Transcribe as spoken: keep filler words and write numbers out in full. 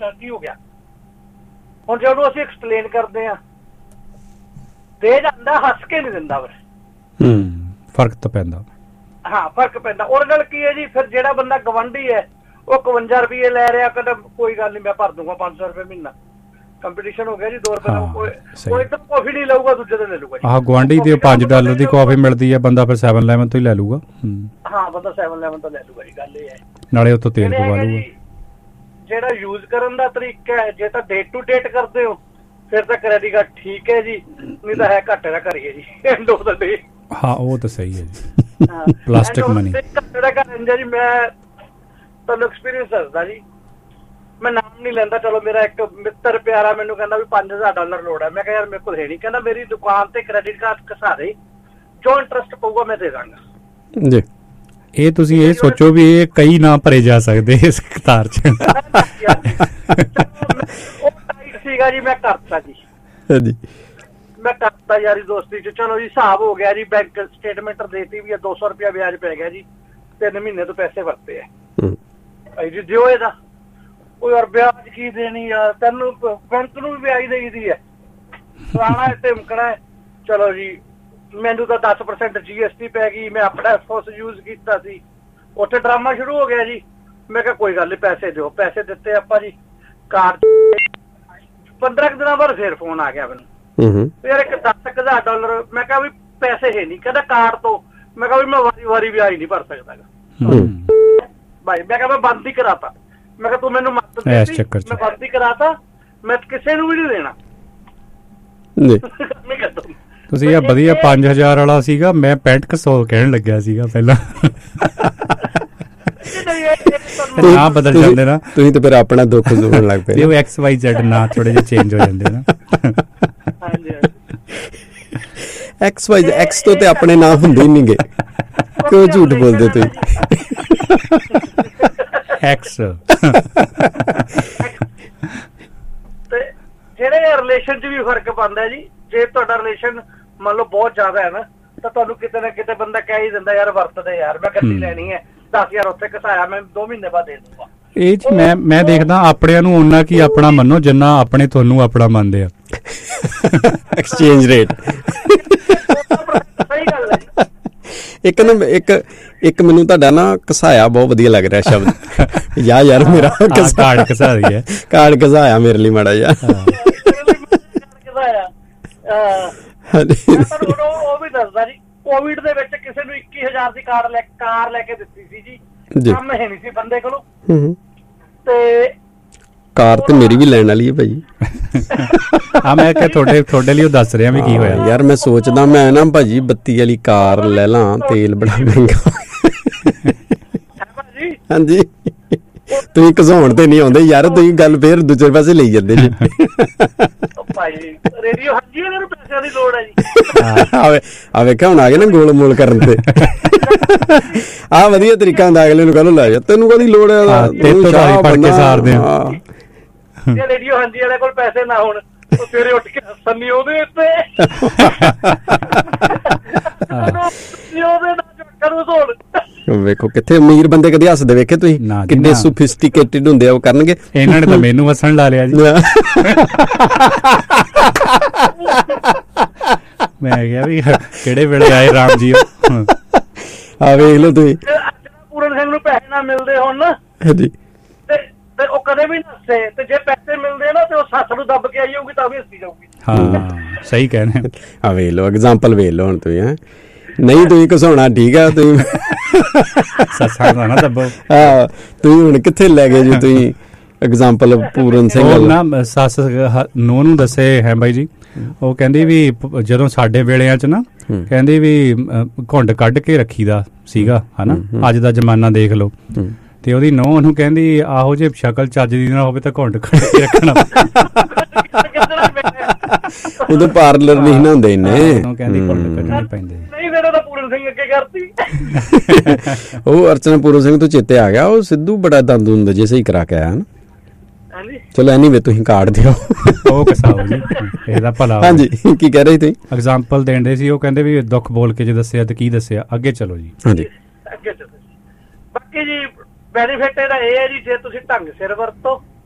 ਗਿਆ ਕੀ ਹੋ ਗਿਆ। ਹੁਣ ਜੇ ਉਹਨੂੰ ਅਸੀਂ ਐਕਸਪਲੇਨ ਕਰਦੇ ਹਾਂ ਦੇ ਜਾਂਦਾ, ਹੱਸ ਕੇ ਨਹੀਂ ਦਿੰਦਾ ਫਿਰ। ਹੂੰ, ਫਰਕ ਤਾਂ ਪੈਂਦਾ। ਹਾਂ ਫਰਕ ਪੈਂਦਾ। ਉਹਦੇ ਨਾਲ ਕੀ ਹੈ ਜੀ, ਫਿਰ ਜਿਹੜਾ ਬੰਦਾ ਗਵੰਡੀ ਹੈ ਉਹ ਇਕਵੰਜਾ ਰੁਪਏ ਲੈ ਰਿਹਾ, ਕਹਿੰਦਾ ਕੋਈ ਗੱਲ ਨਹੀਂ ਮੈਂ ਭਰ ਦੂੰਗਾ ਪੰਜ ਸੌ ਰੁਪਏ ਮਹੀਨਾ। ਕੰਪੀਟੀਸ਼ਨ ਹੋ ਗਿਆ ਜੀ, ਦੋ ਰੁਪਏ ਦਾ ਕੋਈ ਇੱਕਦਮ ਕੌਫੀ ਨਹੀਂ ਲਊਗਾ, ਦੂਜੇ ਦਿਨ ਲੈ ਲੂਗਾ। ਆਹ ਗੁਆਂਢੀ ਦੀ ਪੰਜ ਡਾਲਰ ਦੀ ਕੌਫੀ ਮਿਲਦੀ ਹੈ, ਬੰਦਾ ਫਿਰ ਸੈਵਨ ਇਲੈਵਨ ਤੋਂ ਹੀ ਲੈ ਲੂਗਾ। ਹਾਂ ਬੰਦਾ ਸੈਵਨ ਇਲੈਵਨ ਤੋਂ ਲੈ ਲੂਗਾ ਜੀ। ਗੱਲ ਇਹ ਹੈ ਨਾਲੇ ਉੱਥੋਂ ਤੇਲ ਪਵਾ ਲੂਗਾ। ਜਿਹੜਾ ਯੂਜ਼ ਕਰਨ ਦਾ ਤਰੀਕਾ ਹੈ, ਜੇ ਤਾਂ ਡੇਟ ਟੂ ਡੇਟ ਕਰਦੇ ਹੋ ਫਿਰ ਤਾਂ ਕ੍ਰੈਡਿਟ ਕਾਰਡ ਠੀਕ ਹੈ ਜੀ, ਨਹੀਂ ਤਾਂ ਹੈ ਘਾਟੇ ਦਾ ਕਰੀਏ ਜੀ ਐਂਡ ਆਫ ਦਾ ਡੇ। ਹਾਂ ਉਹ ਤਾਂ ਸਹੀ ਹੈ ਜੀ। ਪਲਾਸਟਿਕ ਮਨੀ ਘਾਟੇ ਦਾ ਘਰ ਇੰਜਾ ਜੀ। ਮੈਂ ਤੁਹਾਨੂੰ ਐਕਸਪੀਰੀਅੰਸ ਦੱਸਦਾ ਜੀ, ਮੈਂ ਨਾਮ ਨਹੀਂ ਲੈਂਦਾ। ਚਲੋ ਮੇਰਾ ਇੱਕ ਮਿੱਤਰ ਪਿਆਰਾ ਮੈਨੂੰ ਕਹਿੰਦਾ ਵੀ ਪੰਜ ਹਜ਼ਾਰ ਡਾਲਰ ਲੋੜ ਹੈ। ਮੈਂ ਕਿਹਾ ਯਾਰ ਮੇਰੇ ਕੋਲ ਹੈ ਨਹੀਂ। ਕਹਿੰਦਾ ਮੇਰੀ ਦੁਕਾਨ ਤੇ ਕ੍ਰੈਡਿਟ ਕਾਰਡ ਘਸਾ ਦੇ, ਜੋ ਇੰਟਰਸਟ ਪਊਗਾ ਮੈਂ ਦੇ ਦਾਂਗਾ ਜੀ। ਇਹ ਤੁਸੀਂ ਇਹ ਸੋਚੋ ਵੀ ਇਹ ਕਈ ਨਾ ਭਰੇ ਜਾ ਸਕਦੇ ਇਸ ਕਤਾਰ ਚ। ਉਹ ਟਾਈਟ ਸੀਗਾ ਜੀ, ਮੈਂ ਕਰਤਾ ਜੀ। ਹਾਂਜੀ ਮੈਂ ਕਰਤਾ ਯਾਰੀ ਦੋਸਤੀ ਚ। ਚਲੋ ਜੀ ਹਿਸਾਬ ਹੋ ਗਿਆ ਜੀ, ਬੈਂਕ ਸਟੇਟਮੈਂਟ ਦੇਤੀ ਵੀ ਦੋ ਸੌ ਰੁਪਇਆ ਵਿਆਜ ਪੈ ਗਿਆ ਜੀ, ਤਿੰਨ ਮਹੀਨੇ ਤੋਂ ਪੈਸੇ ਵਰਤੇ ਹੈ ਜੀ। ਦਿਓ ਇਹਦਾ। ਉਹ ਯਾਰ ਵਿਆਜ ਕੀ ਦੇਣੀ ਯਾਰ, ਤੈਨੂੰ ਬੈਂਕ ਨੂੰ ਵੀ ਵਿਆਜ ਦੇਈਦੀ ਹੈ, ਫਲਾਣਾ ਤੇ ਮੁਕਣਾ। ਚਲੋ ਜੀ ਮੈਨੂੰ ਤਾਂ ਦਸ ਪਰਸੈਂਟ ਜੀ ਐਸ ਟੀ ਪੈ ਗਈ। ਮੈਂ ਆਪਣਾ ਐਫਓਸ ਯੂਜ਼ ਕੀਤਾ ਸੀ, ਉੱਥੇ ਡਰਾਮਾ ਸ਼ੁਰੂ ਹੋ ਗਿਆ ਜੀ। ਮੈਂ ਕਿਹਾ ਕੋਈ ਗੱਲ ਨਹੀਂ ਪੈਸੇ ਦਿਓ। ਪੈਸੇ ਦਿੱਤੇ ਆਪਾਂ ਜੀ। ਕਾਰਡ ਪੰਦਰਾਂ ਕੁ ਦਿਨਾਂ ਬਾਅਦ ਫੇਰ ਫੋਨ ਆ ਗਿਆ ਮੈਨੂੰ, ਯਾਰ ਇੱਕ ਦਸ ਕੁ ਹਜ਼ਾਰ ਡਾਲਰ। ਮੈਂ ਕਿਹਾ ਵੀ ਪੈਸੇ ਹੈ ਨਹੀਂ। ਕਹਿੰਦਾ ਕਾਰਡ ਤੋਂ। ਮੈਂ ਕਿਹਾ ਵੀ ਮੈਂ ਵਾਰੀ ਵਾਰੀ ਵਿਆਜ ਨਹੀਂ ਭਰ ਸਕਦਾ ਭਾਈ। ਮੈਂ ਕਿਹਾ ਮੈਂ ਬੰਦ ਹੀ ਕਰਾਤਾ। ਮੈਂ ਕਿਹਾ ਤੂੰ ਮੈਨੂੰ ਮਦਦ ਦਿੱਤੀ, ਮੈਂ ਬੰਦ ਹੀ ਕਰਾਤਾ, ਮੈਂ ਕਿਸੇ ਨੂੰ ਵੀ ਨਹੀਂ ਦੇਣਾ। ਤੁਸੀਂ ਇਹ ਵਧੀਆ ਪੰਜ ਹਜ਼ਾਰ ਵਾਲਾ ਸੀਗਾ, ਮੈਂ ਪੈਂਹਠ ਕੁ ਸੌ ਕਹਿਣ ਲੱਗਿਆ ਸੀਗਾ ਪਹਿਲਾਂ। ਨਾ ਬਦਲ ਜਾਂਦੇ ਨਾ ਤੁਸੀਂ ਤਾਂ ਫਿਰ ਆਪਣਾ ਦੁੱਖ ਸੁਣਨ ਲੱਗ ਪਏ। ਉਹ ਐਕਸ ਵਾਈ ਜ਼ੈਡ ਨਾ ਥੋੜੇ ਜਿਹੇ ਚੇਂਜ ਹੋ ਜਾਂਦੇ ਨਾ। ਐਕਸ ਵਾਈ ਐਕਸ ਤੋਂ ਤੇ ਆਪਣੇ ਨਾਂ ਹੁੰਦੇ ਹੀ ਨਹੀਂਗੇ, ਕਿਉਂ ਝੂਠ ਬੋਲਦੇ ਤੁਸੀਂ। ਐਕਸ ਤੇ ਜਿਹੜੇ ਰਿਲੇਸ਼ਨ ਚ ਵੀ ਫਰਕ ਪਾਉਂਦਾ ਜੀ। ਜੇ ਤੁਹਾਡਾ ਰਿਲੇਸ਼ਨ ਮੰਨ ਲਓ ਬਹੁਤ ਜ਼ਿਆਦਾ ਹੈ ਨਾ, ਤਾਂ ਤੁਹਾਨੂੰ ਕਿਤੇ ਨਾ ਕਿਤੇ ਬੰਦਾ ਕਹਿ ਹੀ ਦਿੰਦਾ ਯਾਰ ਵਰਤਦੇ ਯਾਰ, ਮੈਂ ਗੱਡੀ ਲੈਣੀ ਹੈ, ਦਸ ਹਜ਼ਾਰ ਉੱਥੇ ਘਸਾਇਆ, ਮੈਂ ਦੋ ਮਹੀਨੇ ਬਾਅਦ ਦੇ ਦੂੰਗਾ। ਇਹ ਚ ਮੈਂ ਮੈਂ ਦੇਖਦਾ ਆਪਣਿਆਂ ਨੂੰ ਓਨਾ ਕੀ ਆਪਣਾ ਮੰਨੋ ਜਿੰਨਾ ਆਪਣੇ ਤੁਹਾਨੂੰ ਆਪਣਾ ਮੰਨਦੇ ਆ। Exchange rate. ਸਹੀ ਗੱਲ ਹੈ। ਇੱਕ ਨਾ ਇੱਕ ਇੱਕ ਮੈਨੂੰ ਤੁਹਾਡਾ ਨਾ ਘਸਾਇਆ ਬਹੁਤ ਵਧੀਆ ਲੱਗ ਰਿਹਾ ਸ਼ਬਦ। ਯਾ ਯਾਰ ਮੇਰਾ ਕਾਰਡ ਘਸਾ ਦਿਆ, ਕਾਰਡ ਘਸਾਇਆ ਮੇਰੇ ਲਈ ਮਾੜਾ ਜਿਹਾ। ਉਹ ਵੀ ਦੱਸਦਾ ਜੀ, ਕੋਵਿਡ ਦੇ ਵਿੱਚ ਕਿਸੇ ਨੂੰ ਇੱਕੀ ਹਜ਼ਾਰ ਦੀ ਕਾਰ ਲੈ ਕਾਰ ਲੈ ਕੇ ਦਿੱਤੀ ਸੀ ਜੀ, ਕੰਮ ਹੈ ਨਹੀਂ ਸੀ ਬੰਦੇ ਕੋਲੋਂ, ਤੇ ਕਾਰ ਤੇ ਮੇਰੀ ਵੀ ਲੈਣ ਵਾਲੀ ਹੈ ਭਾਜੀ। ਆ ਮੈਂ ਕਿਹਾ ਤੁਹਾਡੇ ਤੁਹਾਡੇ ਲਈ ਉਹ ਦੱਸ ਰਿਹਾ ਵੀ ਕੀ ਹੋਇਆ ਯਾਰ। ਮੈਂ ਸੋਚਦਾ ਮੈਂ ਨਾ ਭਾਜੀ ਬੱਤੀ ਵਾਲੀ ਕਾਰ ਲੈ ਲਾਂ, ਤੇਲ ਬੜਾ ਮਹਿੰਗਾ। ਹਾਂਜੀ ਤੁਸੀਂ ਘਸਾਉਣ ਤੇ ਨਹੀਂ ਆਉਂਦੇ ਯਾਰ, ਤੁਸੀਂ ਗੱਲ ਫੇਰ ਦੂਜੇ ਪਾਸੇ ਲਈ ਜਾਂਦੇ ਜੀ। ਰੇਡੀਓ ਹਾਂਜੀ ਇਹਨਾਂ ਨੂੰ ਪੈਸਿਆਂ ਦੀ ਲੋੜ ਹੈ ਜੀ। ਆਵੇ ਆ ਵੇਖਿਆ ਹੁਣ ਆ ਗਏ ਨਾ ਗੋਲ ਮੋਲ ਕਰਨ ਤੇ। ਆਹ ਵਧੀਆ ਤਰੀਕਾ ਹੁੰਦਾ ਅਗਲੇ ਨੂੰ ਕਹੋ ਲੈ ਜਾ, ਤੈਨੂੰ ਕਾਹਦੀ ਲੋੜ ਹੈ। ਜੇ ਰੇਡੀਓ ਹਾਂਜੀ ਵਾਲੇ ਕੋਲ ਪੈਸੇ ਨਾ ਹੋਣ, ਉਹ ਸਵੇਰੇ ਉੱਠ ਕੇ ਹੱਸਣ ਨੀ ਉਹਦੇ ਉੱਤੇ। ਵੇਖੋ ਕਿੱਥੇ ਅਮੀਰ ਬੰਦੇ ਕਦੇ ਹੱਸਦੇ ਵੇਖੇ ਤੁਸੀਂ, ਕਿੰਨੇ ਸੋਫਿਸਟੀਕੇਟਿਡ ਹੁੰਦੇ ਆ ਉਹ ਕਰਨਗੇ। ਇਹਨਾਂ ਨੇ ਤਾਂ ਮੈਨੂੰ ਹੱਸਣ ਲਾ ਲਿਆ ਜੀ। ਮੈਂ ਕਿਹਾ ਵੀ ਕਿਹੜੇ ਵੇਲੇ ਆਏ ਰਾਮ ਜੀ। ਆ ਵੇਖ ਲਓ ਤੁਸੀਂ। ਪੂਰਨ ਸਿੰਘ ਨੂੰ ਪੈਸੇ ਨਾ ਮਿਲਦੇ ਹੋਣ ਨਾ ਹਾਂਜੀ, ਤੇ ਉਹ ਕਦੇ ਵੀ ਨਾ ਹੱਸੇ, ਤੇ ਜੇ ਪੈਸੇ ਮਿਲਦੇ ਨਾ ਤੇ ਉਹ ਸੱਸ ਨੂੰ ਦੱਬ ਕੇ ਆਈ ਜਾਊਗੀ ਤਾਂ ਵੀ ਹੱਸੀ ਜਾਊਗੀ। ਹਾਂ ਸਹੀ ਕਹਿਣਾ। ਆ ਵੇਖ ਲਓ ਐਗਜ਼ਾਮਪਲ ਵੇਖ ਲਓ ਹੁਣ ਤੁਸੀਂ। ਹੈਂ ਨਹੀਂ ਤੁਸੀਂ ਘਸਾਉਣਾ ਠੀਕ ਆ, ਤੁਸੀਂ ਸੱਸਾਂ ਦਾ ਨਾ ਦੱਬੋ। ਹਾਂ ਤੁਸੀਂ ਹੁਣ ਕਿੱਥੇ ਲੈ ਗਏ ਜੀ ਤੁਸੀਂ ਐਗਜ਼ਾਮਪਲ ਪੂਰਨ ਸਿੰਘ ਨਾ ਸੱਸ ਨੂੰਹ ਨੂੰ ਦੱਸੇ ਹੈ ਬਾਈ ਜੀ। ਉਹ ਕਹਿੰਦੀ ਵੀ ਜਦੋਂ ਸਾਡੇ ਵੇਲਿਆਂ ਚ ਨਾ ਕਹਿੰਦੀ ਵੀ ਘੁੰਡ ਕੱਢ ਕੇ ਰੱਖੀਦਾ ਸੀਗਾ ਹਨਾ, ਅੱਜ ਦਾ ਜ਼ਮਾਨਾ ਦੇਖ ਲਓ। ਤੇ ਉਹਦੀ ਨੂੰਹ ਉਹਨੂੰ ਕਹਿੰਦੀ ਆਹੋ ਜੇ ਸ਼ਕਲ ਚੱਜ ਦੀ ਨਾ ਹੋਵੇ ਤਾਂ ਘੁੰਡ ਕੱਢ ਕੇ ਰੱਖਣਾ। ਉਦੋਂ ਪਾਰਲਰ ਨਹੀਂ ਨਾ ਹੁੰਦੇ ਇੰਨੇ। ਕਹਿੰਦੀ ਘੁੰਡ ਕੱਢਣੇ ਪੈਂਦੇ। ਨਹੀਂ ਮੇਰਾ ਤਾਂ ਪੂਰਨ ਸਿੰਘ ਅੱਗੇ ਕਰਤੀ। ਉਹ ਅਰਚਨਾ ਪੂਰਨ ਸਿੰਘ ਤੋਂ ਚੇਤੇ ਆ ਗਿਆ, ਉਹ ਸਿੱਧੂ ਬੜਾ ਦੰਦ ਹੁੰਦਾ ਜੇ ਸਹੀ ਕਰਾ ਕੇ ਆਇਆ ਨਾ। ਚਲੋ ਐਨੀਵੇ ਤੁਸੀਂ ਕਾਰਡ ਦਿਓ। ਉਹ ਕਸਾਓ ਜੀ ਇਹਦਾ ਭਲਾ। ਹਾਂਜੀ ਕੀ ਕਹਿ ਰਹੇ ਤੁਸੀਂ? ਐਗਜ਼ਾਮਪਲ ਦੇਣ ਦੇ ਸੀ। ਉਹ ਕਹਿੰਦੇ ਵੀ ਦੁੱਖ ਬੋਲ ਕੇ ਜੇ ਦੱਸਿਆ ਤੇ ਕੀ ਦੱਸਿਆ। ਅੱਗੇ ਚਲੋ ਜੀ। ਹਾਂਜੀ ਅੱਗੇ ਚਲੋ। ਬਾਕੀ ਜੀ ਬੈਨੀਫਿਟ ਇਹਦਾ ਇਹ ਹੈ ਜੀ, ਜੇ ਤੁਸੀਂ ਢੰਗ ਸਿਰ ਵਰਤੋ